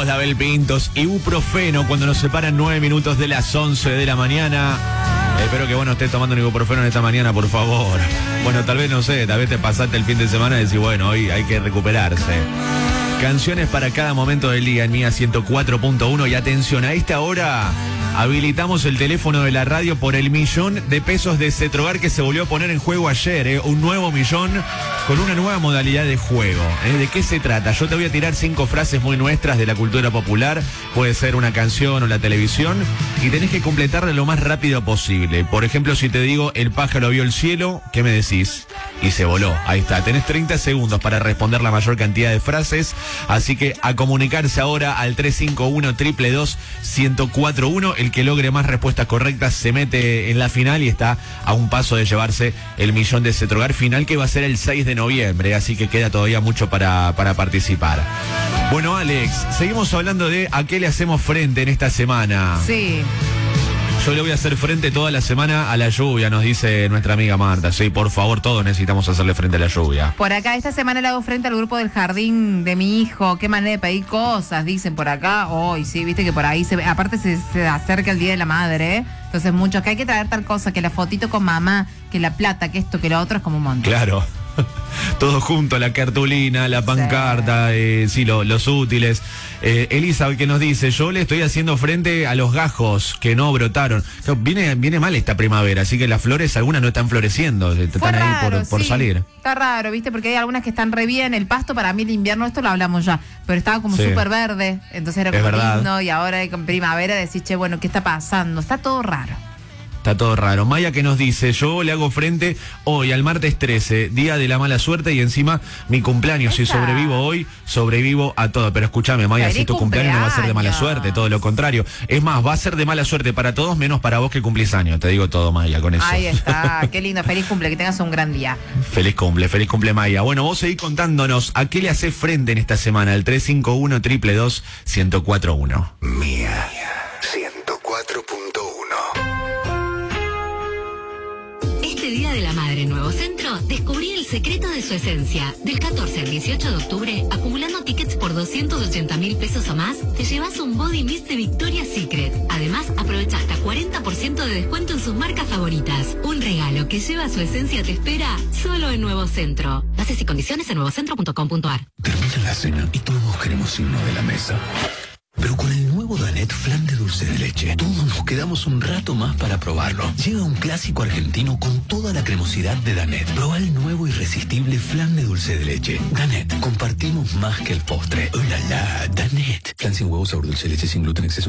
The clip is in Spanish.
voz de Abel Pintos. Ibuprofeno cuando nos separan 9 minutos de las 11 de la mañana. Espero que estés tomando un ibuprofeno en esta mañana, por favor. Bueno, tal vez, no sé, tal vez te pasaste el fin de semana y decís, bueno, hoy hay que recuperarse. Canciones para cada momento del día en Mía 104.1. Y atención, a esta hora habilitamos el teléfono de la radio por el $1.000.000 de Cetrogar que se volvió a poner en juego ayer. Un nuevo millón con una nueva modalidad de juego. ¿De qué se trata? Yo te voy a tirar 5 frases muy nuestras de la cultura popular. Puede ser una canción o la televisión. Y tenés que completarla lo más rápido posible. Por ejemplo, si te digo, el pájaro vio el cielo, ¿qué me decís? Y se voló. Ahí está. Tenés 30 segundos para responder la mayor cantidad de frases. Así que a comunicarse ahora al 351-222-1041. El que logre más respuestas correctas se mete en la final y está a un paso de llevarse el millón de Cetrogar, final que va a ser el 6 de noviembre. Así que queda todavía mucho para participar. Bueno, Alex, seguimos hablando de a qué le hacemos frente en esta semana. Sí. Yo le voy a hacer frente toda la semana a la lluvia, nos dice nuestra amiga Marta. Sí, por favor, todos necesitamos hacerle frente a la lluvia. Por acá, esta semana le hago frente al grupo del jardín de mi hijo. Qué manera de pedir cosas, dicen por acá. Hoy, sí, viste que por ahí aparte se acerca el Día de la Madre, ¿eh? Entonces muchos, que hay que traer tal cosa, que la fotito con mamá, que la plata, que esto, que lo otro, es como un montón. Claro. Todo junto, la cartulina, la pancarta, sí, los útiles. Elizabeth que nos dice, yo le estoy haciendo frente a los gajos que no brotaron. Viene mal esta primavera, así que las flores, algunas no están floreciendo, están raro, ahí por salir. Está raro, ¿viste? Porque hay algunas que están re bien. El pasto para mí el invierno, esto lo hablamos ya, pero estaba como súper verde, entonces era como lindo, y ahora con primavera decís, che, bueno, ¿qué está pasando? Está todo raro. Está todo raro. Maya que nos dice, yo le hago frente hoy al martes 13, día de la mala suerte y encima mi cumpleaños. Si sobrevivo hoy, sobrevivo a todo. Pero escúchame, Maya, si tu cumpleaños no va a ser de mala suerte, todo lo contrario. Es más, va a ser de mala suerte para todos, menos para vos que cumplís años. Te digo todo, Maya, con eso. Ahí está, qué lindo. Feliz cumple, que tengas un gran día. Feliz cumple, Maya. Bueno, vos seguís contándonos a qué le hacés frente en esta semana, al 351-222-1041. Mía 104.1. Día de la Madre Nuevo Centro, descubrí el secreto de su esencia. Del 14 al 18 de octubre, acumulando tickets por 280.000 pesos o más, te llevas un body mist de Victoria's Secret. Además, aprovecha hasta 40% de descuento en sus marcas favoritas. Un regalo que lleva su esencia te espera solo en Nuevo Centro. Bases y condiciones en nuevocentro.com.ar. Termina la cena y todos queremos irnos de la mesa. Pero con el nuevo Danette Flan de dulce de leche, todos nos quedamos un rato más para probarlo. Llega un clásico argentino con toda la cremosidad de Danette. Proba el nuevo irresistible flan de dulce de leche. Danette, compartimos más que el postre. ¡Oh, la, la! Danette. Flan sin huevos, sabor dulce de leche, sin gluten, exceso